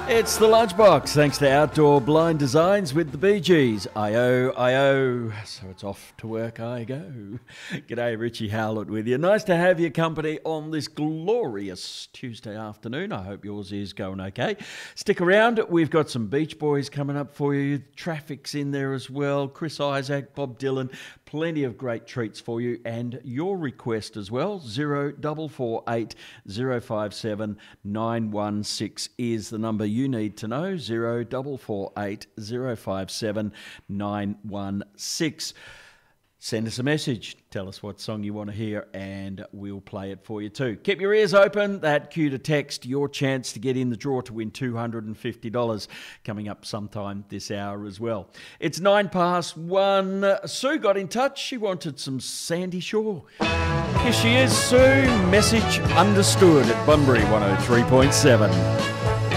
It's the Lunchbox, thanks to Outdoor Blind Designs with the Bee Gees. I-O, so it's off to work I go. G'day, Richie Howlett with you. Nice to have your company on this glorious Tuesday afternoon. I hope yours is going okay. Stick around, we've got some Beach Boys coming up for you. Traffic's in there as well. Chris Isaac, Bob Dylan, plenty of great treats for you, and your request as well. 0448 057 916 is the number you need to know. 0448 057 916. Send us a message. Tell us what song you want to hear and we'll play it for you too. Keep your ears open. That cue to text your chance to get in the draw to win $250 coming up sometime this hour as well. It's 1:09. Sue got in touch. She wanted some Sandy Shore. Here she is, Sue. Message understood at Bunbury 103.7.